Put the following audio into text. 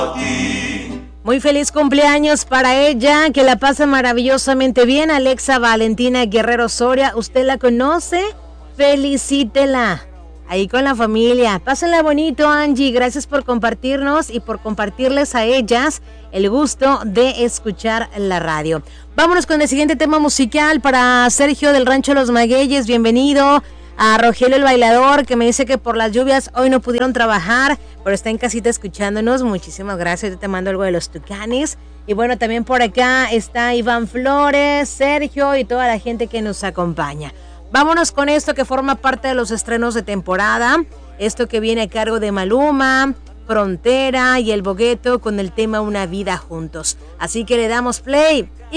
Muy feliz cumpleaños para ella, que la pase maravillosamente bien, Alexa Valentina Guerrero Soria. ¿Usted la conoce? Felicítela. Ahí con la familia. Pásenla bonito, Angie. Gracias por compartirnos y por compartirles a ellas el gusto de escuchar la radio. Vámonos con el siguiente tema musical para Sergio del Rancho Los Magueyes. Bienvenido. A Rogelio el Bailador, que me dice que por las lluvias hoy no pudieron trabajar, pero está en casita escuchándonos. Muchísimas gracias. Yo te mando algo de los Tucanes. Y bueno, también por acá está Iván Flores, Sergio y toda la gente que nos acompaña. Vámonos con esto que forma parte de los estrenos de temporada. Esto que viene a cargo de Maluma, Frontera y El Bogueto con el tema Una Vida Juntos. Así que le damos play.